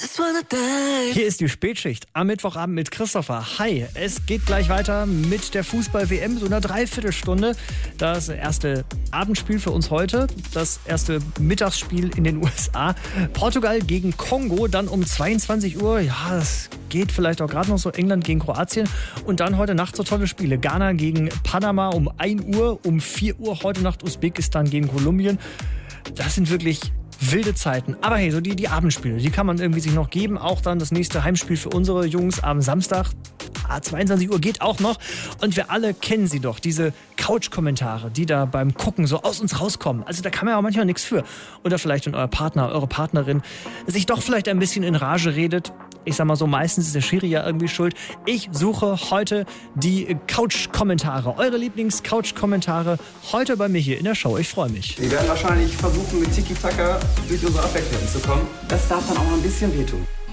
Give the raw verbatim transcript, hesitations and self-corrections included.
Hier ist die Spätschicht am Mittwochabend mit Christopher. Hi, es geht gleich weiter mit der Fußball-W M, so einer Dreiviertelstunde. Das erste Abendspiel für uns heute, das erste Mittagsspiel in den U S A. Portugal gegen Kongo, dann um zweiundzwanzig Uhr. Ja, das geht vielleicht auch gerade noch so, England gegen Kroatien. Und dann heute Nacht so tolle Spiele. Ghana gegen Panama um ein Uhr, um vier Uhr heute Nacht Usbekistan gegen Kolumbien. Das sind wirklich wilde Zeiten. Aber hey, so die, die Abendspiele, die kann man irgendwie sich noch geben. Auch dann das nächste Heimspiel für unsere Jungs am Samstag. Ah, zweiundzwanzig Uhr geht auch noch. Und wir alle kennen sie doch, diese Couch-Kommentare, die da beim Gucken so aus uns rauskommen. Also da kann man ja auch manchmal nichts für. Oder vielleicht, wenn euer Partner, eure Partnerin sich doch vielleicht ein bisschen in Rage redet. Ich sag mal so, meistens ist der Schiri ja irgendwie schuld. Ich suche heute die Couch-Kommentare. Eure Lieblings-Couch-Kommentare heute bei mir hier in der Show. Ich freue mich. Wir werden wahrscheinlich versuchen, mit Tiki-Taka durch unsere Abwehrketten zu kommen. Das darf dann auch mal ein bisschen wehtun.